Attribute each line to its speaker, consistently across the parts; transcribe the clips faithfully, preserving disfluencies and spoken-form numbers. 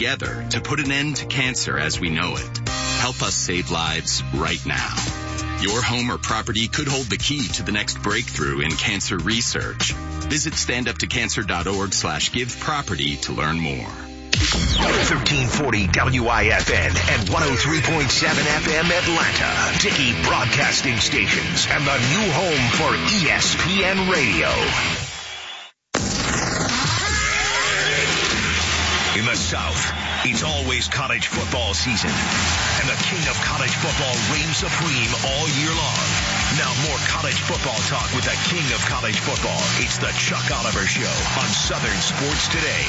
Speaker 1: together to put an end to cancer as we know it. Help us save lives right now. Your home or property could hold the key to the next breakthrough in cancer research. Visit standuptocancer.org slash give property to learn more.
Speaker 2: thirteen forty W I F N and one oh three point seven F M Atlanta. Dickey Broadcasting Stations and the new home for E S P N Radio. In the South, it's always college football season, and the king of college football reigns supreme all year long. Now more college football talk with the king of college football. It's the Chuck Oliver Show on Southern Sports Today.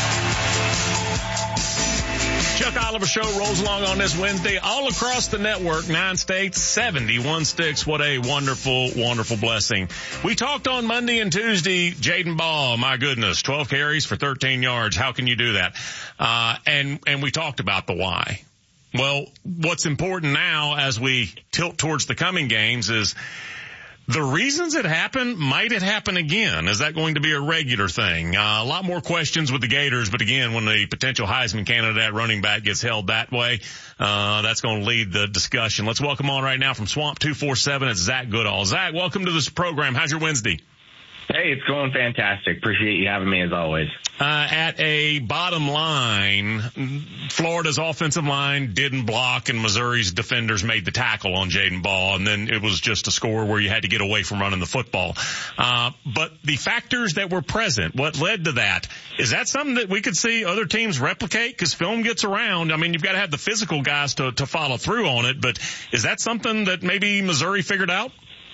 Speaker 3: Chuck Oliver Show rolls along on this Wednesday all across the network, nine states, seventy-one sticks. What a wonderful, wonderful blessing. We talked on Monday and Tuesday, Jaden Ball, my goodness, twelve carries for thirteen yards. How can you do that? Uh, and, and we talked about the why. Well, what's important now as we tilt towards the coming games is the reasons it happened, might it happen again? Is that going to be a regular thing? Uh, a lot more questions with the Gators, but again, when the potential Heisman candidate at running back gets held that way, uh, that's going to lead the discussion. Let's welcome on right now from Swamp two forty-seven, it's Zach Goodall. Zach, welcome to this program. How's your Wednesday?
Speaker 4: Hey, it's going fantastic. Appreciate you having me as always.
Speaker 3: Uh, at a bottom line, Florida's offensive line didn't block and Missouri's defenders made the tackle on Jaden Ball, and then it was just a score where you had to get away from running the football. Uh, but the factors that were present, what led to that, is that something that we could see other teams replicate? Because film gets around. I mean, you've got to have the physical guys to, to follow through on it, but is that something that maybe Missouri figured out?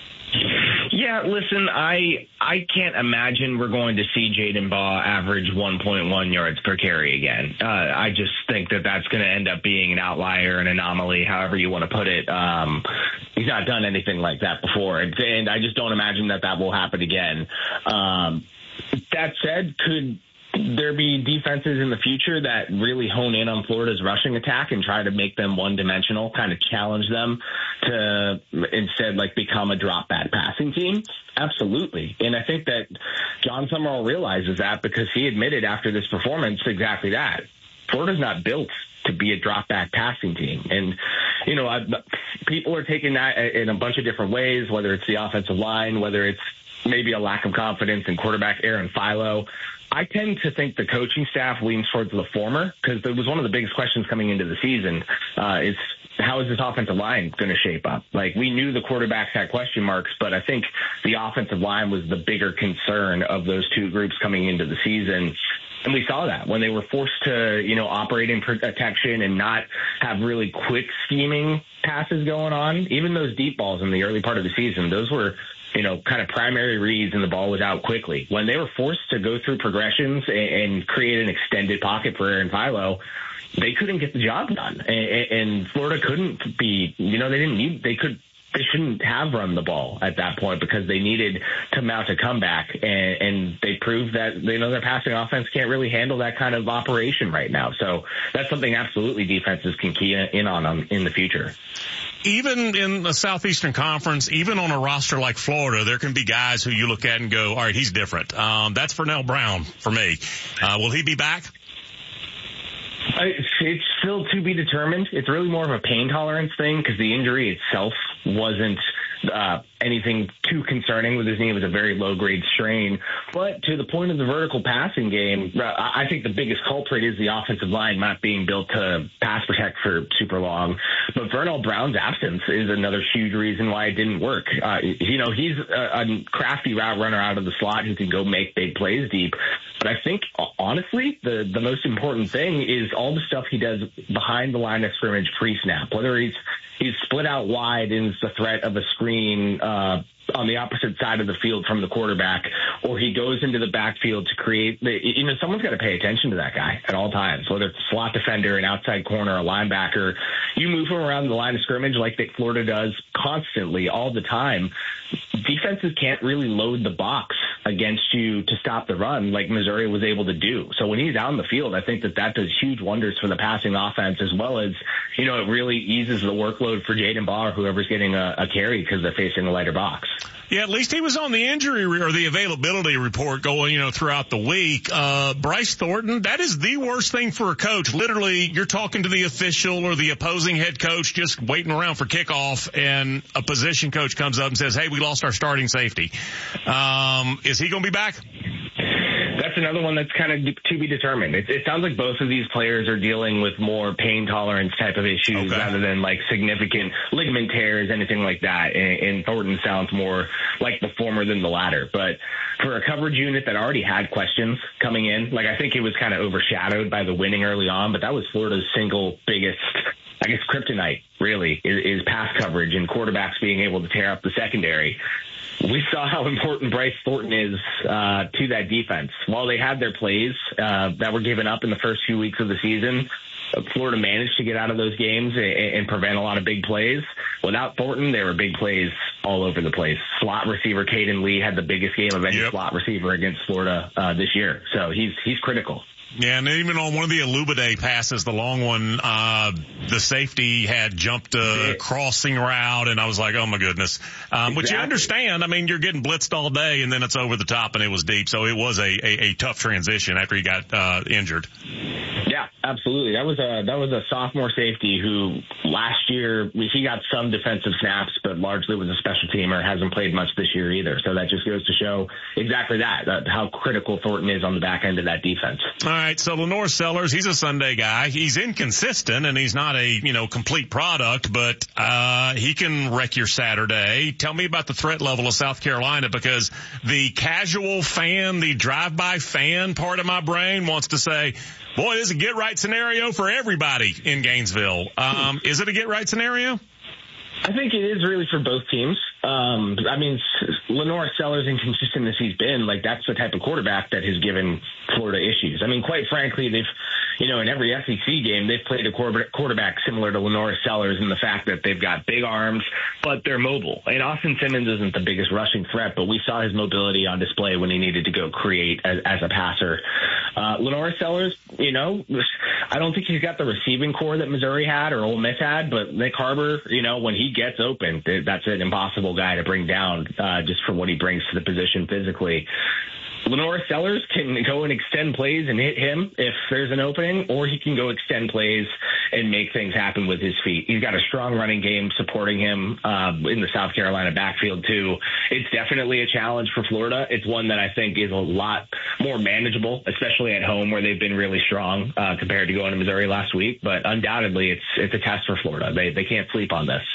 Speaker 4: Yeah, listen, I I can't imagine we're going to see Jaden Ball average one point one yards per carry again. Uh, I just think that that's going to end up being an outlier, an anomaly, however you want to put it. Um, he's not done anything like that before, and, and I just don't imagine that that will happen again. Um, that said, could there be defenses in the future that really hone in on Florida's rushing attack and try to make them one-dimensional, kind of challenge them to instead like become a drop-back passing team? Absolutely. And I think that John Summerall realizes that because he admitted after this performance exactly that. Florida's not built to be a drop-back passing team. And, you know, I've, people are taking that in a bunch of different ways, whether it's the offensive line, whether it's maybe a lack of confidence in quarterback Aaron Philo. I tend to think the coaching staff leans towards the former because it was one of the biggest questions coming into the season uh, is how is this offensive line going to shape up? Like, we knew the quarterbacks had question marks, but I think the offensive line was the bigger concern of those two groups coming into the season. And we saw that when they were forced to, you know, operate in protection and not have really quick scheming passes going on. Even those deep balls in the early part of the season, those were, you know, kind of primary reads and the ball was out quickly. When they were forced to go through progressions and, and create an extended pocket for Aaron Philo, they couldn't get the job done. And, and Florida couldn't be, you know, they didn't need, they could, they shouldn't have run the ball at that point because they needed to mount a comeback. And, and they proved that, you know, their passing offense can't really handle that kind of operation right now. So that's something absolutely defenses can key in on them in the future.
Speaker 3: Even in the Southeastern Conference, even on a roster like Florida, there can be guys who you look at and go, all right, he's different. Um, that's Fernell Brown for me. Uh, will he be back?
Speaker 4: It's still to be determined. It's really more of a pain tolerance thing because the injury itself wasn't uh, anything too concerning with his knee. It was a very low-grade strain. But to the point of the vertical passing game, I think the biggest culprit is the offensive line not being built to pass protect for super long. But Vernell Brown's absence is another huge reason why it didn't work. Uh, you know, he's a, a crafty route runner out of the slot who can go make big plays deep. But I think, honestly, the, the most important thing is all the stuff he does behind the line of scrimmage pre-snap, whether he's he's split out wide and it's the threat of a screen uh, on the opposite side of the field from the quarterback, or he goes into the backfield to create the, you know, someone's got to pay attention to that guy at all times, whether it's a slot defender, an outside corner, a linebacker. You move him around the line of scrimmage like that Florida does constantly all the time. Defenses can't really load the box against you to stop the run like Missouri was able to do. So when he's out in the field, I think that that does huge wonders for the passing offense, as well as, you know, it really eases the workload for Jaden Ball or whoever's getting a, a carry because they're facing a lighter box.
Speaker 3: Yeah, at least he was on the injury re- or the availability report going, you know, throughout the week. Uh, Bryce Thornton, that is the worst thing for a coach. Literally, you're talking to the official or the opposing head coach just waiting around for kickoff, and a position coach comes up and says, hey, we lost our starting safety. Um, is he going to be back?
Speaker 4: That's another one that's kind of to be determined. It, it sounds like both of these players are dealing with more pain tolerance type of issues okay. rather than like significant ligament tears, anything like that. And, and Thornton sounds more like the former than the latter. But for a coverage unit that already had questions coming in, like I think it was kind of overshadowed by the winning early on, but that was Florida's single biggest, I guess, kryptonite, really, is, is pass coverage and quarterbacks being able to tear up the secondary. We saw how important Bryce Thornton is uh, to that defense. While they had their plays uh, that were given up in the first few weeks of the season, Florida managed to get out of those games and, and prevent a lot of big plays. Without Thornton, there were big plays all over the place. Slot receiver Caden Lee had the biggest game of any yep. slot receiver against Florida uh, this year. So he's he's critical.
Speaker 3: Yeah, and even on one of the Alubade passes, the long one, uh, the safety had jumped a crossing route, and I was like, oh, my goodness. Um, exactly. Which you understand. I mean, you're getting blitzed all day, and then it's over the top, and it was deep. So it was a, a, a tough transition after he got uh, injured.
Speaker 4: Yeah, absolutely. That was a that was a sophomore safety who last year he got some defensive snaps, but largely was a special teamer. Hasn't played much this year either. So that just goes to show exactly that, that how critical Thornton is on the back end of that defense.
Speaker 3: All right. So Lenore Sellers, he's a Sunday guy. He's inconsistent and he's not a you know complete product, but uh he can wreck your Saturday. Tell me about the threat level of South Carolina, because the casual fan, the drive-by fan part of my brain wants to say, boy, this is a get-right scenario for everybody in Gainesville. Um, is it a get-right scenario?
Speaker 4: I think it is really for both teams. Um, I mean, Lenore Sellers, inconsistent as he's been, like that's the type of quarterback that has given Florida issues. I mean, quite frankly, they've, you know, in every S E C game, they've played a quarterback similar to Lenore Sellers in the fact that they've got big arms, but they're mobile. And Austin Simmons isn't the biggest rushing threat, but we saw his mobility on display when he needed to go create as, as a passer. Uh, Lenore Sellers, you know, I don't think he's got the receiving core that Missouri had or Ole Miss had, but Nick Harbor, you know, when he gets open, that's an impossible guy to bring down uh, just for what he brings to the position physically. Lenore Sellers can go and extend plays and hit him if there's an opening, or he can go extend plays and make things happen with his feet. He's got a strong running game supporting him uh, in the South Carolina backfield, too. It's definitely a challenge for Florida. It's one that I think is a lot more manageable, especially at home where they've been really strong uh, compared to going to Missouri last week. But undoubtedly, it's it's a test for Florida. They they can't sleep on this.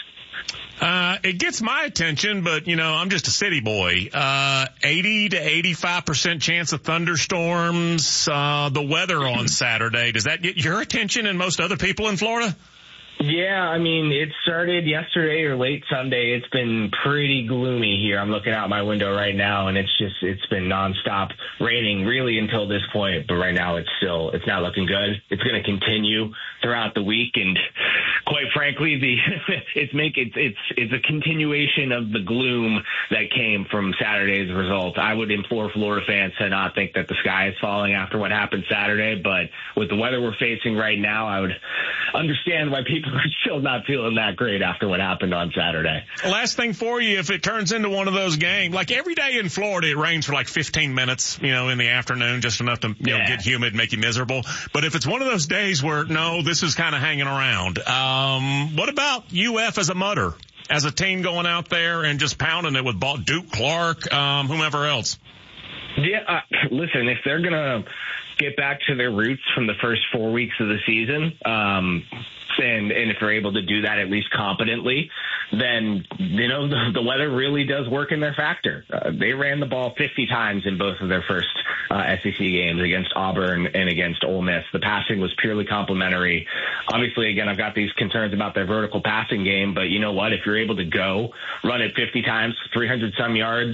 Speaker 3: Uh, it gets my attention, but, you know, I'm just a city boy. Uh, eighty to eighty-five percent chance of thunderstorms, uh, the weather on Saturday. Does that get your attention and most other people in Florida?
Speaker 4: Yeah, I mean, it started yesterday or late Sunday. It's been pretty gloomy here. I'm looking out my window right now, and it's just, it's been nonstop raining really until this point. But right now it's still, it's not looking good. It's going to continue throughout the week. And quite frankly, the, it's make, it's, it's, it's a continuation of the gloom that came from Saturday's result. I would implore Florida fans to not think that the sky is falling after what happened Saturday. But with the weather we're facing right now, I would understand why people are still not feeling that great after what happened on Saturday.
Speaker 3: Last thing for you, if it turns into one of those games, like every day in Florida, it rains for like fifteen minutes, you know, in the afternoon, just enough to, you yeah. know, get humid, make you miserable. But if it's one of those days where, no, this is kind of hanging around, um, what about U F as a mutter, as a team going out there and just pounding it with Duke Clark, um, whomever else?
Speaker 4: Yeah, uh, listen, if they're going to get back to their roots from the first four weeks of the season, um, and, and if they're able to do that at least competently, then, you know, the, the weather really does work in their factor. Uh, they ran the ball fifty times in both of their first uh, S E C games against Auburn and against Ole Miss. The passing was purely complimentary. Obviously, again, I've got these concerns about their vertical passing game, but you know what? If you're able to go run it fifty times, three hundred some yards,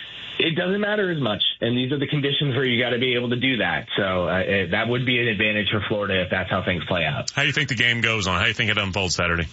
Speaker 4: it doesn't matter as much. And these are the conditions where you got to be able to do that. So uh, it, that would be an advantage for Florida if that's how things play out.
Speaker 3: How do you think the game goes on? How do you think it unfolds Saturday?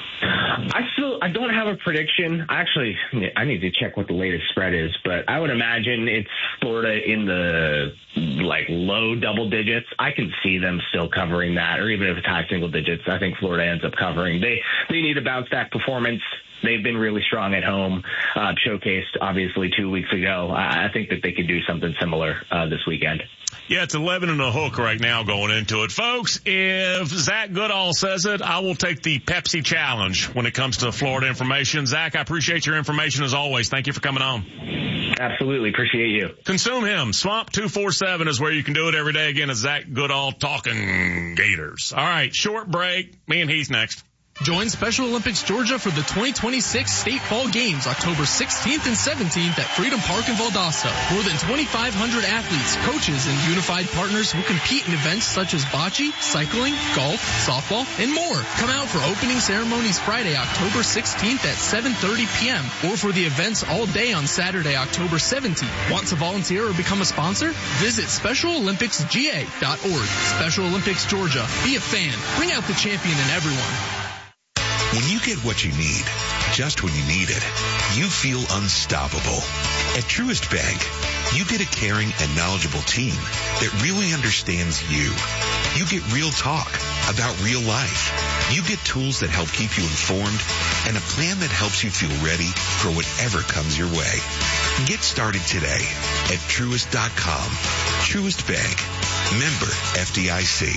Speaker 4: I still, I don't have a prediction. Actually, I need to check what the latest spread is, but I would imagine it's Florida in the like low double digits. I can see them still covering that, or even if it's high single digits, I think Florida ends up covering. They, they need a bounce back performance they've been really strong at home, uh, showcased obviously two weeks ago. I, I think that they could do something similar uh, this weekend.
Speaker 3: Yeah, it's eleven and a hook right now going into it. Folks, if Zach Goodall says it, I will take the Pepsi challenge when it comes to Florida information. Zach, I appreciate your information as always. Thank you for coming on.
Speaker 4: Absolutely. Appreciate you.
Speaker 3: Consume him. Swamp two forty-seven is where you can do it every day. Again, it's Zach Goodall talking Gators. All right, short break. Me and Heath next.
Speaker 5: Join Special Olympics Georgia for the twenty twenty-six State Fall Games October sixteenth and seventeenth at Freedom Park in Valdosta. More than twenty-five hundred athletes, coaches, and unified partners will compete in events such as bocce, cycling, golf, softball, and more. Come out for opening ceremonies Friday, October sixteenth at seven thirty p.m. or for the events all day on Saturday, October seventeenth. Want to volunteer or become a sponsor? Visit Special Olympics G A dot org. Special Olympics Georgia. Be a fan. Bring out the champion in everyone.
Speaker 2: When you get what you need, just when you need it, you feel unstoppable. At Truist Bank, you get a caring and knowledgeable team that really understands you. You get real talk about real life. You get tools that help keep you informed and a plan that helps you feel ready for whatever comes your way. Get started today at Truist dot com. Truist Bank. Member F D I C.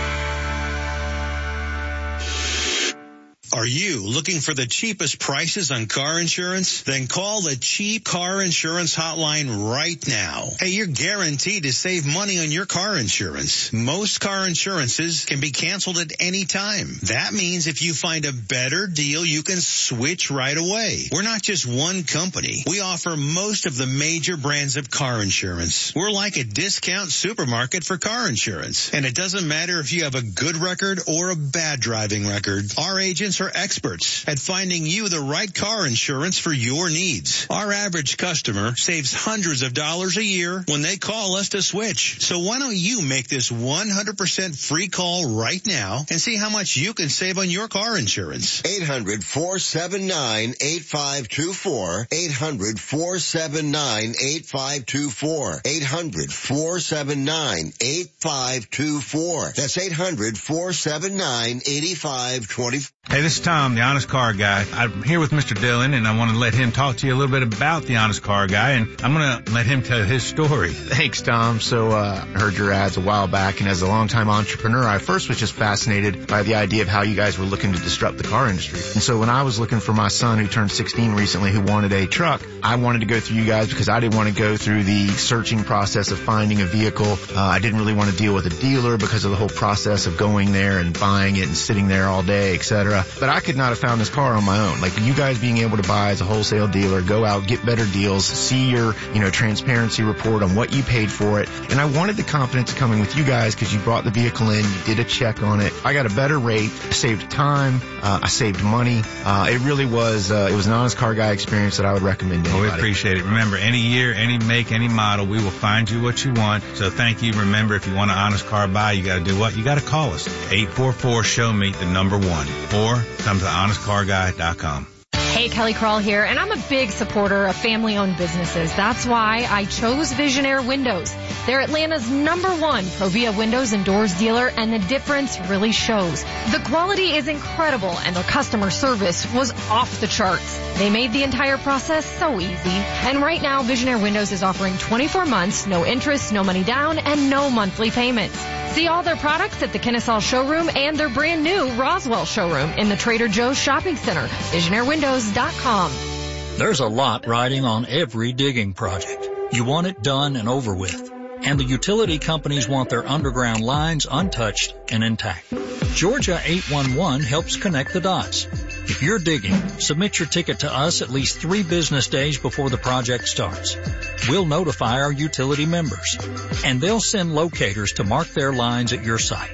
Speaker 6: Are you looking for the cheapest prices on car insurance? Then call the Cheap Car Insurance Hotline right now. Hey, you're guaranteed to save money on your car insurance. Most car insurances can be canceled at any time. That means if you find a better deal, you can switch right away. We're not just one company. We offer most of the major brands of car insurance. We're like a discount supermarket for car insurance. And it doesn't matter if you have a good record or a bad driving record. Our agents are experts at finding you the right car insurance for your needs. Our average customer saves hundreds of dollars a year when they call us to switch. So why don't you make this one hundred percent free call right now and see how much you can save on your car insurance?
Speaker 7: eight hundred, four seven nine, eight five two four. eight hundred, four seven nine, eight five two four. eight hundred, four seven nine, eight five two four. That's eight hundred, four seven nine, eight five two four.
Speaker 8: Hey, this is Tom, the Honest Car Guy. I'm here with Mister Dillon, and I want to let him talk to you a little bit about the Honest Car Guy, and I'm going to let him tell his story.
Speaker 9: Thanks, Tom. So uh, I heard your ads a while back, and as a longtime entrepreneur, I first was just fascinated by the idea of how you guys were looking to disrupt the car industry. And so when I was looking for my son, who turned sixteen recently, who wanted a truck, I wanted to go through you guys because I didn't want to go through the searching process of finding a vehicle. Uh, I didn't really want to deal with a dealer because of the whole process of going there and buying it and sitting there all day, et cetera. But I could not have found this car on my own. Like you guys being able to buy as a wholesale dealer, go out, get better deals, see your, you know, transparency report on what you paid for it. And I wanted the confidence of coming with you guys because you brought the vehicle in, you did a check on it. I got a better rate, I saved time, uh, I saved money. Uh, it really was, uh, it was an Honest Car Guy experience that I would recommend to
Speaker 8: anybody.
Speaker 9: Well,
Speaker 8: we appreciate it. Remember, any year, any make, any model, we will find you what you want. So thank you. Remember, if you want an Honest Car Buy, you got to do what? You got to call us. eight four four, show me the number one. Or come to honest car guy dot com.
Speaker 10: Hey, Kelly Krall here, and I'm a big supporter of family-owned businesses. That's why I chose Visionaire Windows. They're Atlanta's number one Provia windows and doors dealer, and the difference really shows. The quality is incredible, and their customer service was off the charts. They made the entire process so easy. And right now, Visionaire Windows is offering twenty-four months, no interest, no money down, and no monthly payments. See all their products at the Kennesaw showroom and their brand new Roswell showroom in the Trader Joe's shopping center. Visionaire Windows dot com.
Speaker 11: There's a lot riding on every digging project. You want it done and over with. And the utility companies want their underground lines untouched and intact. Georgia eight one one helps connect the dots. If you're digging, submit your ticket to us at least three business days before the project starts. We'll notify our utility members, and they'll send locators to mark their lines at your site.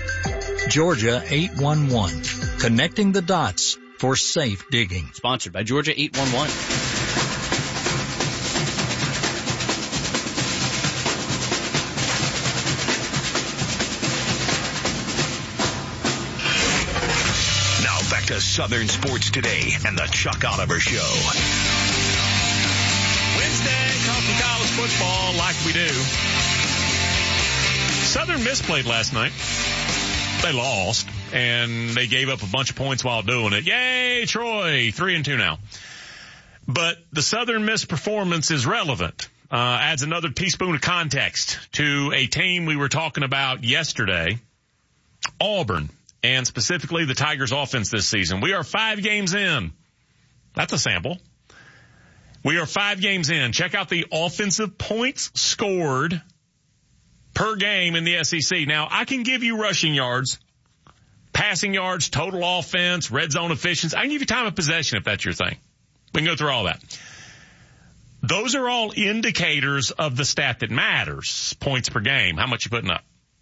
Speaker 11: Georgia eight one one, connecting the dots for safe digging.
Speaker 12: Sponsored by Georgia eight one one.
Speaker 2: To Southern Sports Today and the Chuck Oliver Show.
Speaker 3: Wednesday, talking college football like we do. Southern Miss played last night. They lost, and they gave up a bunch of points while doing it. Yay, Troy, three and two now. But the Southern Miss performance is relevant. Uh, adds another teaspoon of context to a team we were talking about yesterday, Auburn, and specifically the Tigers offense this season. We are five games in. That's a sample. We are five games in. Check out the offensive points scored per game in the S E C. Now, I can give you rushing yards, passing yards, total offense, red zone efficiency. I can give you time of possession if that's your thing. We can go through all that. Those are all indicators of the stat that matters, points per game, how much you're putting up.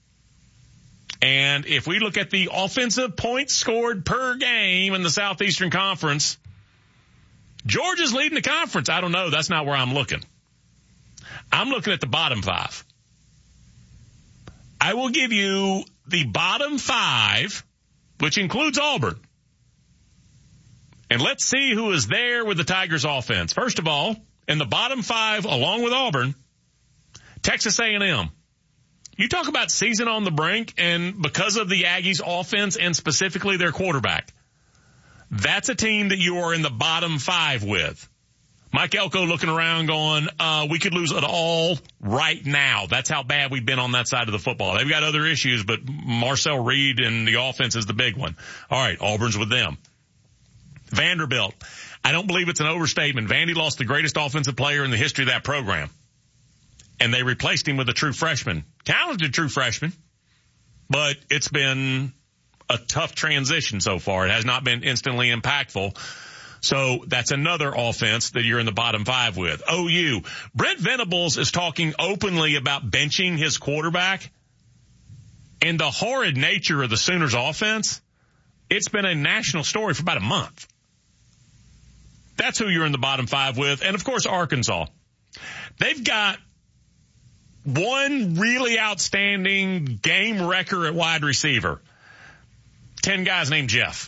Speaker 3: And if we look at the offensive points scored per game in the Southeastern Conference, Georgia's leading the conference. I don't know. That's not where I'm looking. I'm looking at the bottom five. I will give you the bottom five, which includes Auburn. And let's see who is there with the Tigers offense. First of all, in the bottom five, along with Auburn, Texas A and M. You talk about season on the brink, and because of the Aggies offense and specifically their quarterback, that's a team that you are in the bottom five with. Mike Elko looking around going, uh, we could lose it all right now. That's how bad we've been on that side of the football. They've got other issues, but Marcel Reed and the offense is the big one. All right, Auburn's with them. Vanderbilt. I don't believe it's an overstatement. Vandy lost the greatest offensive player in the history of that program. And they replaced him with a true freshman. Talented true freshman. But it's been a tough transition so far. It has not been instantly impactful. So that's another offense that you're in the bottom five with. O U. Brent Venables is talking openly about benching his quarterback. And the horrid nature of the Sooners offense, it's been a national story for about a month. That's who you're in the bottom five with. And, of course, Arkansas. They've got one really outstanding game wrecker at wide receiver. Ten guys named Jeff.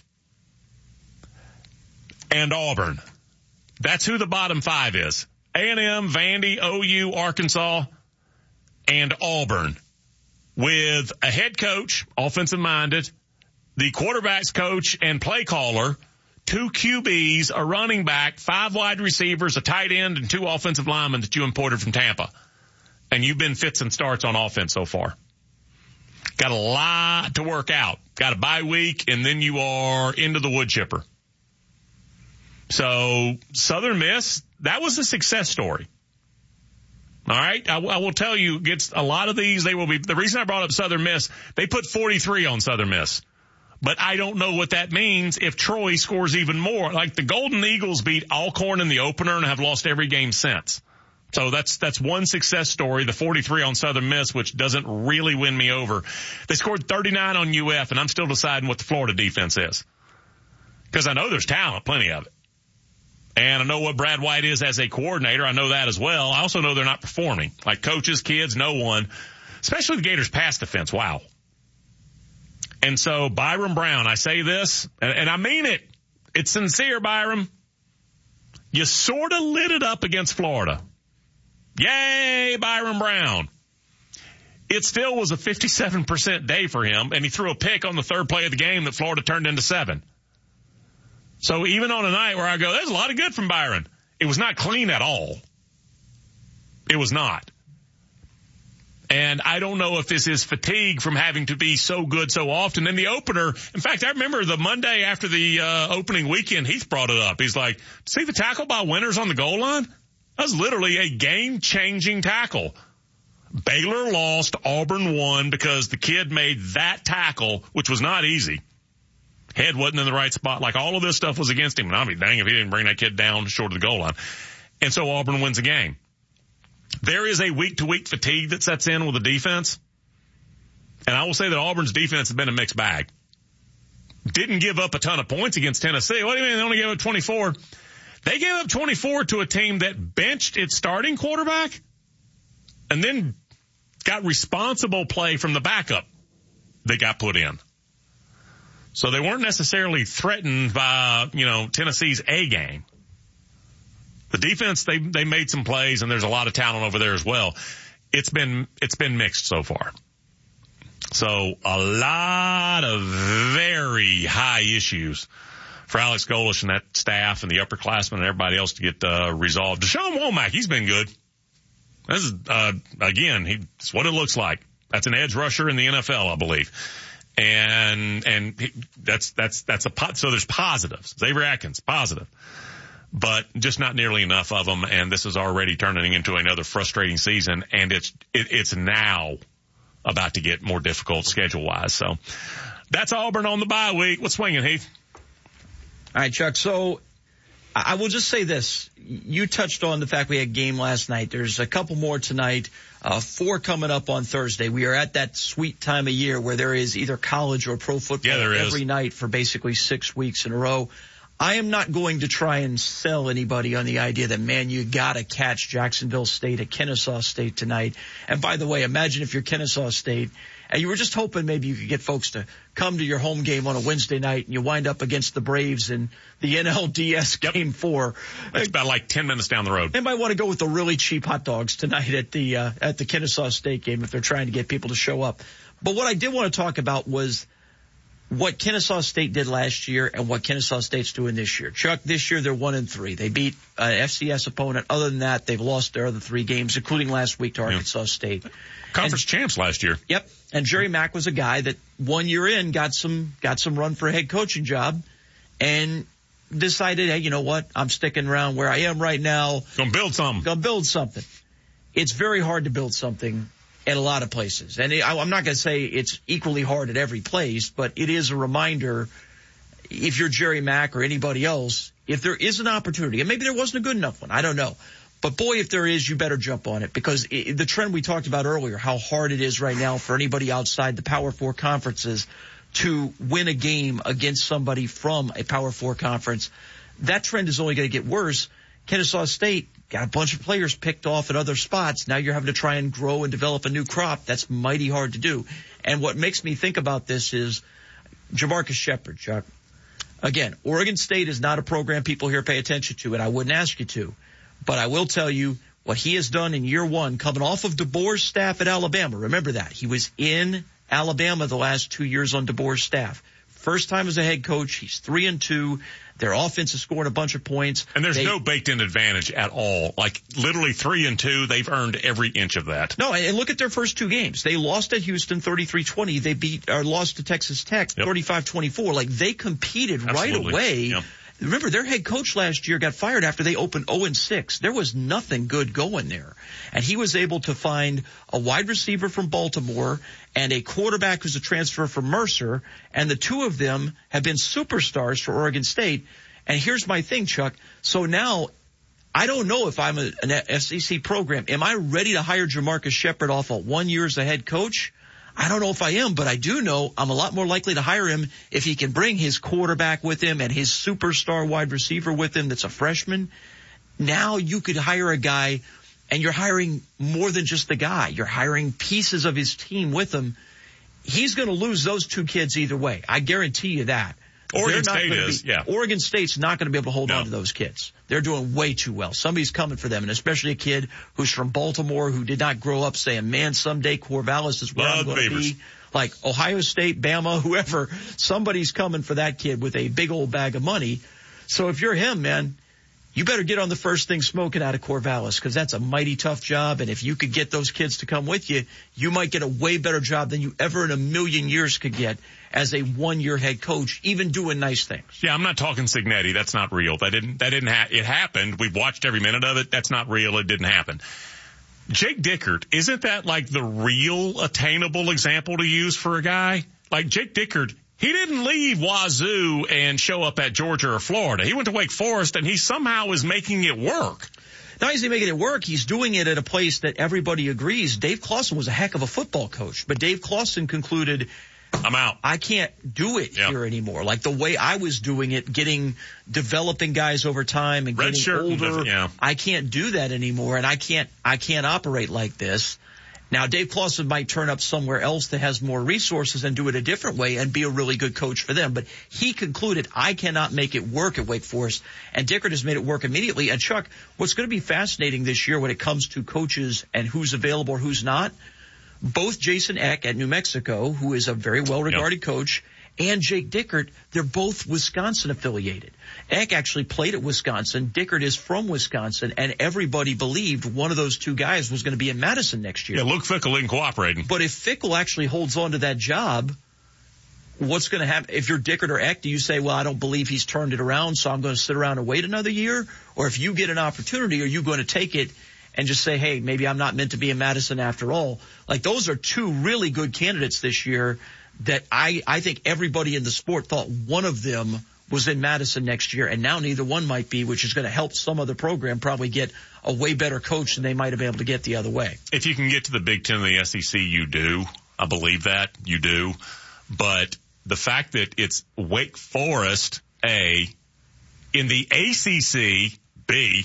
Speaker 3: And Auburn. That's who the bottom five is. A and M, Vandy, O U, Arkansas, and Auburn. With a head coach, offensive-minded, the quarterback's coach and play caller, two Q Bs, a running back, five wide receivers, a tight end, and two offensive linemen that you imported from Tampa. And you've been fits and starts on offense so far. Got a lot to work out. Got a bye week, and then you are into the wood chipper. So Southern Miss, that was a success story. All right. I, I will tell you, gets a lot of these. They will be, the reason I brought up Southern Miss, they put forty-three on Southern Miss. But I don't know what that means if Troy scores even more. Like the Golden Eagles beat Alcorn in the opener and have lost every game since. So that's, that's one success story, the forty-three on Southern Miss, which doesn't really win me over. They scored thirty-nine on U F, and I'm still deciding what the Florida defense is. Because I know there's talent, plenty of it. And I know what Brad White is as a coordinator. I know that as well. I also know they're not performing. Like coaches, kids, no one. Especially the Gators' pass defense. Wow. And so Byron Brown, I say this, and, and I mean it. It's sincere, Byron. You sort of lit it up against Florida. Yay, Byron Brown. It still was a fifty-seven percent day for him, and he threw a pick on the third play of the game that Florida turned into seven. So even on a night where I go, there's a lot of good from Byron, it was not clean at all. It was not. And I don't know if this is fatigue from having to be so good so often. In the opener, in fact, I remember the Monday after the uh, opening weekend, Heath brought it up. He's like, see the tackle by Winters on the goal line? That was literally a game-changing tackle. Baylor lost, Auburn won because the kid made that tackle, which was not easy. Head wasn't in the right spot. Like all of this stuff was against him. And I mean, dang, if he didn't bring that kid down short of the goal line. And so Auburn wins the game. There is a week-to-week fatigue that sets in with the defense. And I will say that Auburn's defense has been a mixed bag. Didn't give up a ton of points against Tennessee. What do you mean they only gave up twenty-four? They gave up twenty-four to a team that benched its starting quarterback and then got responsible play from the backup that got put in. So they weren't necessarily threatened by, you know, Tennessee's A game. The defense, they, they made some plays, and there's a lot of talent over there as well. It's been, it's been mixed so far. So a lot of very high issues for Alex Golesh and that staff and the upperclassmen and everybody else to get uh, resolved. Deshaun Womack, he's been good. This is, uh, again, he, it's what it looks like. That's an edge rusher in the N F L, I believe. And, and he, that's, that's, that's a pot. So there's positives. Xavier Atkins, positive, but just not nearly enough of them. And this is already turning into another frustrating season. And it's, it, it's now about to get more difficult schedule wise. So that's Auburn on the bye week. What's swinging, Heath?
Speaker 13: All right, Chuck. So I will just say this. You touched on the fact we had a game last night. There's a couple more tonight, uh, four coming up on Thursday. We are at that sweet time of year where there is either college or pro football
Speaker 3: yeah, there
Speaker 13: every
Speaker 3: is.
Speaker 13: night for basically six weeks in a row. I am not going to try and sell anybody on the idea that, man, you got to catch Jacksonville State at Kennesaw State tonight. And by the way, imagine if you're Kennesaw State and you were just hoping maybe you could get folks to come to your home game on a Wednesday night and you wind up against the Braves in the N L D S Game four.
Speaker 3: It's about like ten minutes down the road.
Speaker 13: They might want to go with the really cheap hot dogs tonight at the uh, at the Kennesaw State game if they're trying to get people to show up. But what I did want to talk about was what Kennesaw State did last year and what Kennesaw State's doing this year. Chuck, this year they're one and three. They beat an F C S opponent. Other than that, they've lost their other three games, including last week to Arkansas yeah. State.
Speaker 3: Conference
Speaker 13: and,
Speaker 3: champs last year.
Speaker 13: Yep. And Jerry Mack was a guy that one year in got some got some run for a head coaching job and decided, hey, you know what? I'm sticking around where I am right now.
Speaker 3: Gonna build something.
Speaker 13: Gonna build something. It's very hard to build something at a lot of places. And I'm not going to say it's equally hard at every place, but it is a reminder, if you're Jerry Mack or anybody else, if there is an opportunity, and maybe there wasn't a good enough one, I don't know. But boy, if there is, you better jump on it, because it, the trend we talked about earlier, how hard it is right now for anybody outside the Power Four conferences to win a game against somebody from a Power Four conference, that trend is only going to get worse. Kennesaw State got a bunch of players picked off at other spots. Now you're having to try and grow and develop a new crop. That's mighty hard to do. And what makes me think about this is Jamarcus Shepard, Chuck. Again, Oregon State is not a program people here pay attention to, and I wouldn't ask you to. But I will tell you what he has done in year one, coming off of DeBoer's staff at Alabama. Remember that. He was in Alabama the last two years on DeBoer's staff. First time as a head coach, he's three and two. Their offense is scoring a bunch of points.
Speaker 3: And there's
Speaker 13: they,
Speaker 3: no baked-in advantage at all. Like, literally three and two, they've earned every inch of that.
Speaker 13: No, and look at their first two games. They lost at Houston thirty-three twenty. They beat or lost to Texas Tech thirty-five twenty-four. Like, they competed
Speaker 3: Absolutely.
Speaker 13: right away.
Speaker 3: Yep.
Speaker 13: Remember, their head coach last year got fired after they opened oh and six. There was nothing good going there. And he was able to find a wide receiver from Baltimore and a quarterback who's a transfer from Mercer, and the two of them have been superstars for Oregon State. And here's my thing, Chuck. So now, I don't know if I'm a, an S E C program. Am I ready to hire Jamarcus Shepard off of one year as a head coach? I don't know if I am, but I do know I'm a lot more likely to hire him if he can bring his quarterback with him and his superstar wide receiver with him that's a freshman. Now you could hire a guy, and you're hiring more than just the guy. You're hiring pieces of his team with him. He's going to lose those two kids either way. I guarantee you that.
Speaker 3: Oregon State is,
Speaker 13: be,
Speaker 3: yeah.
Speaker 13: Oregon State's not going to be able to hold
Speaker 3: no.
Speaker 13: on to those kids. They're doing way too well. Somebody's coming for them, and especially a kid who's from Baltimore who did not grow up saying, man, someday Corvallis is where
Speaker 3: Love
Speaker 13: I'm going to be. Like Ohio State, Bama, whoever, somebody's coming for that kid with a big old bag of money. So if you're him, man, you better get on the first thing smoking out of Corvallis, because that's a mighty tough job. And if you could get those kids to come with you, you might get a way better job than you ever in a million years could get as a one-year head coach, even doing nice things.
Speaker 3: Yeah, I'm not talking Signetti. That's not real. That didn't, that didn't ha- it happened. We've watched every minute of it. That's not real. It didn't happen. Jake Dickert, isn't that like the real attainable example to use for a guy? Like Jake Dickert, he didn't leave Wazoo and show up at Georgia or Florida. He went to Wake Forest, and he somehow is making it work.
Speaker 13: Not only is he making it work, he's doing it at a place that everybody agrees. Dave Clawson was a heck of a football coach, but Dave Clawson concluded,
Speaker 3: I'm out.
Speaker 13: I can't do it
Speaker 3: yep.
Speaker 13: here anymore. Like the way I was doing it, getting, developing guys over time and
Speaker 3: Red
Speaker 13: getting older.
Speaker 3: Yeah.
Speaker 13: I can't do that anymore, and I can't, I can't operate like this. Now, Dave Clawson might turn up somewhere else that has more resources and do it a different way and be a really good coach for them. But he concluded, I cannot make it work at Wake Forest. And Dickert has made it work immediately. And Chuck, what's going to be fascinating this year when it comes to coaches and who's available or who's not, both Jason Eck at New Mexico, who is a very well-regarded yep. coach, and Jake Dickert, they're both Wisconsin affiliated. Eck actually played at Wisconsin. Dickert is from Wisconsin, and everybody believed one of those two guys was going to be in Madison next year.
Speaker 3: Yeah, Luke Fickell isn't cooperating.
Speaker 13: But if Fickell actually holds on to that job, what's going to happen? If you're Dickert or Eck, do you say, well, I don't believe he's turned it around, so I'm going to sit around and wait another year? Or if you get an opportunity, are you going to take it and just say, hey, maybe I'm not meant to be in Madison after all? Like, those are two really good candidates this year that I, I think everybody in the sport thought one of them was in Madison next year, and now neither one might be, which is going to help some other program probably get a way better coach than they might have been able to get the other way.
Speaker 3: If you can get to the Big Ten and the S E C, you do. I believe that. You do. But the fact that it's Wake Forest, A, in the A C C, B,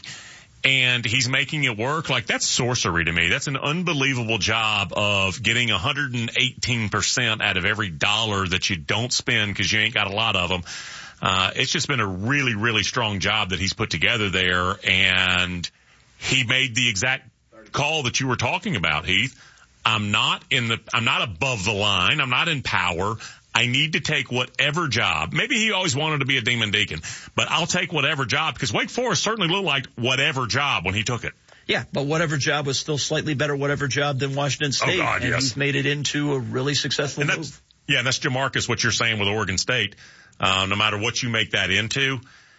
Speaker 3: and he's making it work, like, that's sorcery to me. That's an unbelievable job of getting one hundred eighteen percent out of every dollar that you don't spend because you ain't got a lot of them. Uh, it's just been a really, really strong job that he's put together there, and he made the exact call that you were talking about, Heath. I'm not in the, I'm not above the line. I'm not in power. I need to take whatever job. Maybe he always wanted to be a Demon Deacon, but I'll take whatever job because Wake Forest certainly looked like whatever job when he took it.
Speaker 13: Yeah, but whatever job was still slightly better whatever job than Washington State.
Speaker 3: Oh, God,
Speaker 13: and
Speaker 3: yes.
Speaker 13: he's made it into a really successful
Speaker 3: and
Speaker 13: move.
Speaker 3: That's, yeah, and that's Jamarcus, what you're saying with Oregon State. Uh, no matter what you make that into,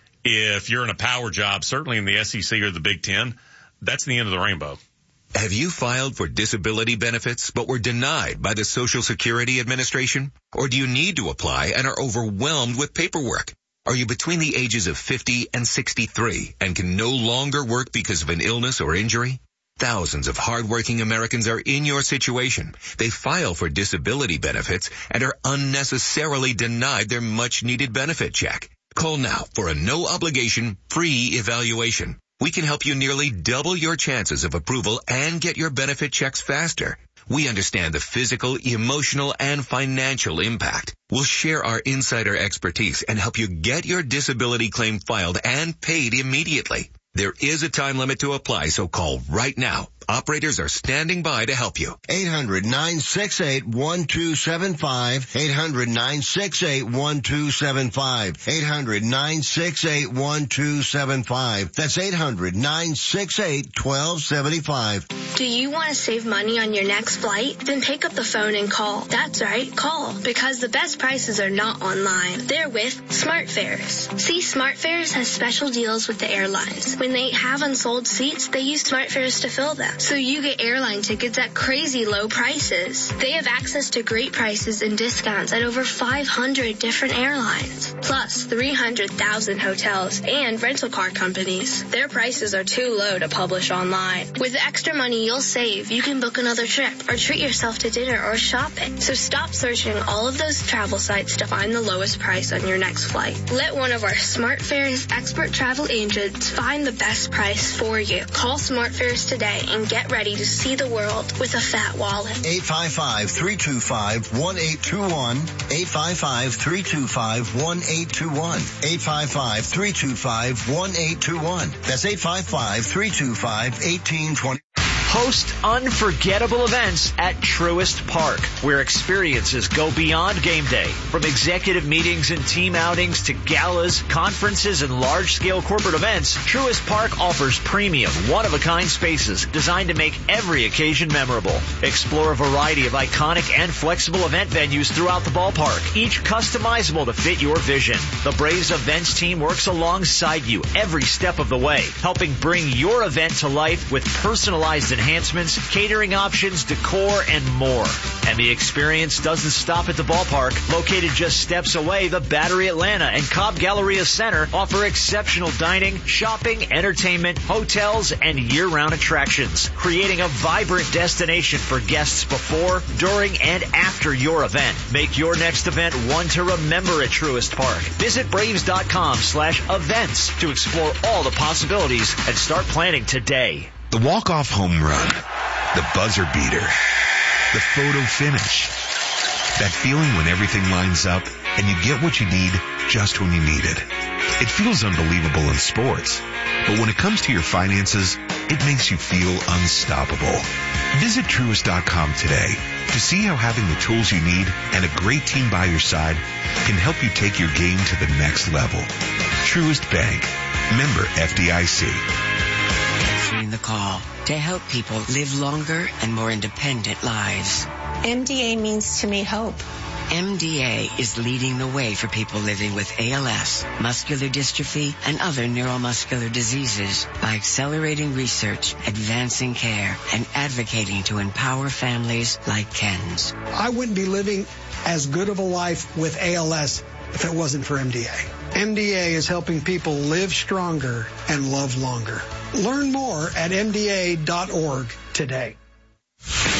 Speaker 3: if you're in a power job, certainly in the S E C or the Big Ten, that's the end of the rainbow.
Speaker 14: Have you filed for disability benefits but were denied by the Social Security Administration? Or do you need to apply and are overwhelmed with paperwork? Are you between the ages of fifty and sixty-three and can no longer work because of an illness or injury? Thousands of hardworking Americans are in your situation. They file for disability benefits and are unnecessarily denied their much-needed benefit check. Call now for a no-obligation, free evaluation. We can help you nearly double your chances of approval and get your benefit checks faster. We understand the physical, emotional, and financial impact. We'll share our insider expertise and help you get your disability claim filed and paid immediately. There is a time limit to apply, so call right now. Operators are standing by to help you.
Speaker 7: eight hundred nine six eight one two seven five. eight hundred nine six eight one two seven five. eight hundred nine six eight one two seven five. That's eight hundred nine six eight one two seven five.
Speaker 15: Do you want to save money on your next flight? Then pick up the phone and call. That's right, call. Because the best prices are not online. They're with SmartFares. See, SmartFares has special deals with the airlines. When they have unsold seats, they use SmartFares to fill them. So you get airline tickets at crazy low prices. They have access to great prices and discounts at over five hundred different airlines. Plus three hundred thousand hotels and rental car companies. Their prices are too low to publish online. With the extra money you'll save, you can book another trip or treat yourself to dinner or shopping. So stop searching all of those travel sites to find the lowest price on your next flight. Let one of our SmartFares expert travel agents find the best price for you. Call SmartFares today and get ready to see the world with a fat wallet.
Speaker 7: eight five five, three two five, one eight two one. eight five five, three two five, one eight two one. eight five five, three two five, one eight two one. That's eight five five, three two five, one eight two one.
Speaker 16: Host unforgettable events at Truist Park, where experiences go beyond game day. From executive meetings and team outings to galas, conferences, and large-scale corporate events, Truist Park offers premium, one-of-a-kind spaces designed to make every occasion memorable. Explore a variety of iconic and flexible event venues throughout the ballpark, each customizable to fit your vision. The Braves events team works alongside you every step of the way, helping bring your event to life with personalized enhancements, catering options, decor, and more. And the experience doesn't stop at the ballpark. Located just steps away, the Battery Atlanta and Cobb Galleria Center offer exceptional dining, shopping, entertainment, hotels, and year-round attractions, creating a vibrant destination for guests before, during, and after your event. Make your next event one to remember at Truist Park. Visit Braves.com slash events to explore all the possibilities and start planning today.
Speaker 2: The walk-off home run, the buzzer beater, the photo finish. That feeling when everything lines up and you get what you need just when you need it.
Speaker 17: It feels unbelievable in sports, but when it comes to your finances, it makes you feel unstoppable. Visit Truist dot com today to see how having the tools you need and a great team by your side can help you take your game to the next level. Truist Bank. Member F D I C.
Speaker 18: Answering the call to help people live longer and more independent lives.
Speaker 19: M D A means to me hope.
Speaker 18: M D A is leading the way for people living with A L S, muscular dystrophy, and other neuromuscular diseases by accelerating research, advancing care, and advocating to empower families like Ken's.
Speaker 20: I wouldn't be living as good of a life with A L S if it wasn't for M D A. M D A is helping people live stronger and love longer. Learn more at M D A dot org today.